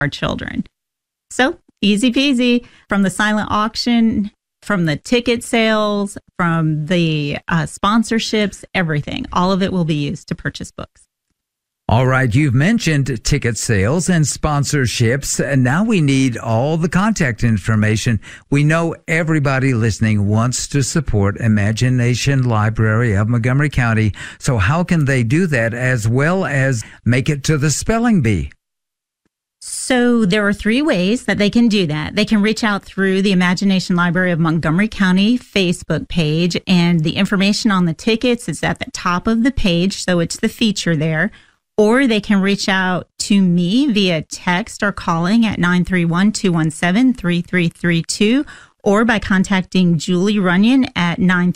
our children. So easy peasy, from the silent auction, from the ticket sales, from the sponsorships, everything. All of it will be used to purchase books. All right, you've mentioned ticket sales and sponsorships, and now we need all the contact information. We know everybody listening wants to support Imagination Library of Montgomery County, so how can they do that as well as make it to the spelling bee? So there are 3 ways that they can do that. They can reach out through the Imagination Library of Montgomery County Facebook page, and the information on the tickets is at the top of the page, so it's the feature there. Or they can reach out to me via text or calling at 931-217-3332, or by contacting Julie Runyon at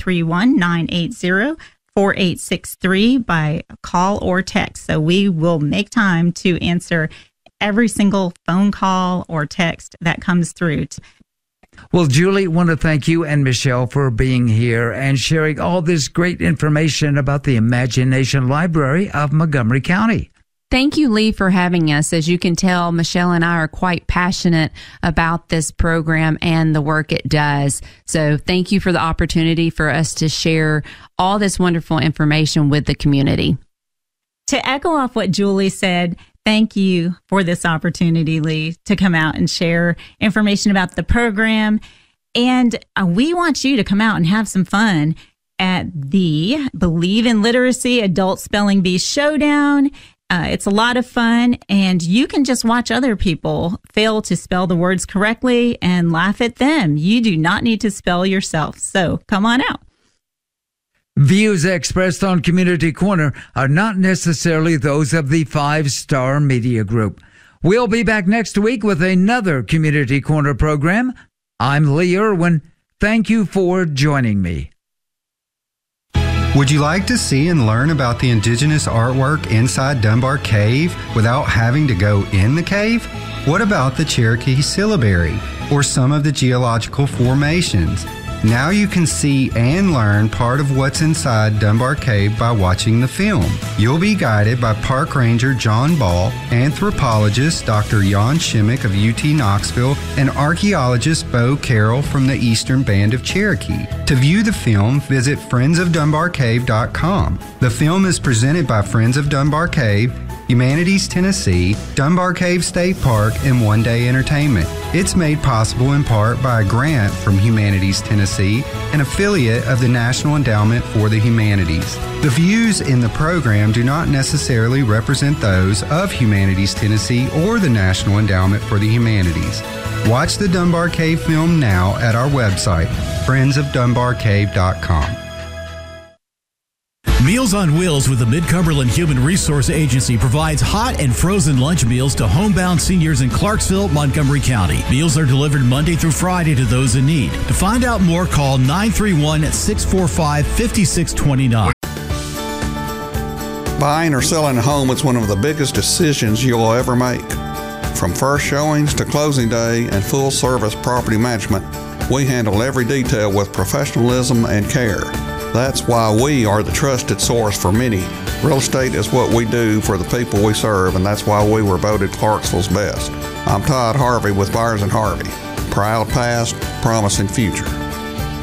931-980-4863 by call or text. So we will make time to answer every single phone call or text that comes through. Well, Julie, want to thank you and Michelle for being here and sharing all this great information about the Imagination Library of Montgomery County. Thank you, Lee, for having us. As you can tell, Michelle and I are quite passionate about this program and the work it does. So thank you for the opportunity for us to share all this wonderful information with the community. To echo off what Julie said, thank you for this opportunity, Lee, to come out and share information about the program. And we want you to come out and have some fun at the Believe in Literacy Adult Spelling Bee Showdown. It's a lot of fun, and you can just watch other people fail to spell the words correctly and laugh at them. You do not need to spell yourself. So come on out. Views expressed on Community Corner are not necessarily those of the 5 Star Media Group. We'll be back next week with another Community Corner program. I'm Lee Irwin. Thank you for joining me. Would you like to see and learn about the indigenous artwork inside Dunbar Cave without having to go in the cave? What about the Cherokee syllabary or some of the geological formations? Now you can see and learn part of what's inside Dunbar Cave by watching the film. You'll be guided by Park Ranger John Ball, anthropologist Dr. Jan Shimmick of UT Knoxville, and archaeologist Bo Carroll from the Eastern Band of Cherokee. To view the film, visit friendsofdunbarcave.com. The film is presented by Friends of Dunbar Cave, Humanities Tennessee, Dunbar Cave State Park, and One Day Entertainment. It's made possible in part by a grant from Humanities Tennessee, an affiliate of the National Endowment for the Humanities. The views in the program do not necessarily represent those of Humanities Tennessee or the National Endowment for the Humanities. Watch the Dunbar Cave film now at our website, friendsofdunbarcave.com. Meals on Wheels with the Mid-Cumberland Human Resource Agency provides hot and frozen lunch meals to homebound seniors in Clarksville, Montgomery County. Meals are delivered Monday through Friday to those in need. To find out more, call 931-645-5629. Buying or selling a home is one of the biggest decisions you'll ever make. From first showings to closing day and full-service property management, we handle every detail with professionalism and care. That's why we are the trusted source for many. Real estate is what we do for the people we serve, and that's why we were voted Clarksville's best. I'm Todd Harvey with Byers & Harvey. Proud past, promising future.